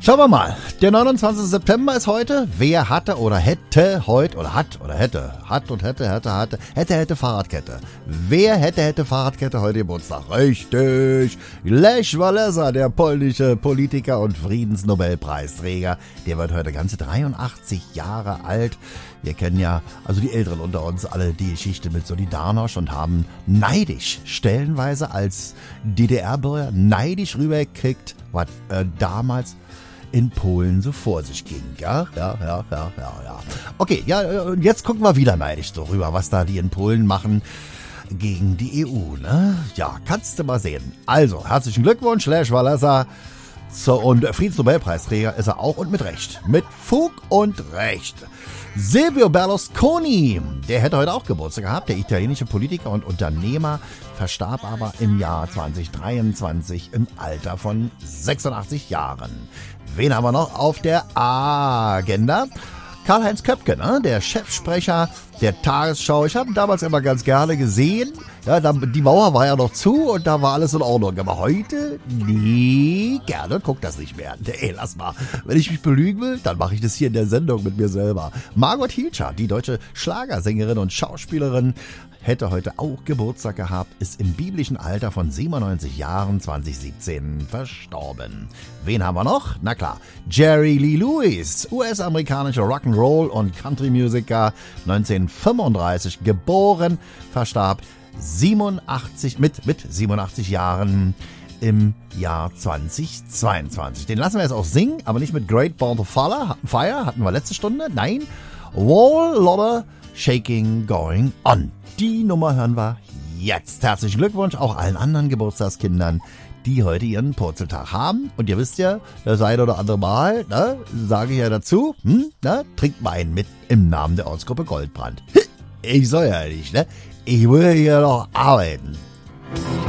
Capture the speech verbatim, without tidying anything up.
Schauen wir mal. Der neunundzwanzigste September ist heute. Wer hatte oder hätte heute oder hat oder hätte, hat und hätte, hätte, hatte, hätte, hätte Fahrradkette. Wer hätte, hätte Fahrradkette heute Geburtstag? Richtig. Lech Walesa, der polnische Politiker und Friedensnobelpreisträger. Der wird heute ganze dreiundachtzig Jahre alt. Wir kennen ja, also die Älteren unter uns, alle die Geschichte mit Solidarność und haben neidisch, stellenweise als D D R-Bürger, neidisch rübergekriegt, was äh, damals in Polen so vor sich ging. Ja, ja, ja, ja, ja, ja. Okay, ja, und jetzt gucken wir wieder neidisch so rüber, was da die in Polen machen gegen die E U, ne? Ja, kannst du mal sehen. Also, herzlichen Glückwunsch, Lech Walesa. So, und Friedensnobelpreisträger ist er auch und mit Recht. Mit Fug und Recht. Silvio Berlusconi, der hätte heute auch Geburtstag gehabt. Der italienische Politiker und Unternehmer verstarb aber im Jahr zwanzig dreiundzwanzig im Alter von sechsundachtzig Jahren. Wen haben wir noch auf der Agenda? Karl-Heinz Köpke, ne? Der Chefsprecher der Tagesschau. Ich habe ihn damals immer ganz gerne gesehen. Ja, da, die Mauer war ja noch zu und da war alles in Ordnung. Aber heute, nee, gerne, guck das nicht mehr. Nee, lass mal. Wenn ich mich belügen will, dann mache ich das hier in der Sendung mit mir selber. Margot Hilscher, die deutsche Schlagersängerin und Schauspielerin, hätte heute auch Geburtstag gehabt, ist im biblischen Alter von siebenundneunzig Jahren zwanzig siebzehn verstorben. Wen haben wir noch? Na klar, Jerry Lee Lewis, U S-amerikanischer Rock'n'Roll und Country-Musiker, neunzehnhundertfünfunddreißig geboren, verstarb siebenundachtzig, mit, mit siebenundachtzig Jahren im Jahr zweitausendzweiundzwanzig. Den lassen wir jetzt auch singen, aber nicht mit Great Ball of Fire, hatten wir letzte Stunde, nein, Wall Lotta Shaking Going On. Die Nummer hören wir jetzt. Herzlichen Glückwunsch auch allen anderen Geburtstagskindern, die heute ihren Purzeltag haben. Und ihr wisst ja, das ein oder andere Mal, ne, sage ich ja dazu, hm, ne, trinkt mal einen mit im Namen der Ortsgruppe Goldbrand. Ich soll ja nicht, ne? Ich will hier noch arbeiten.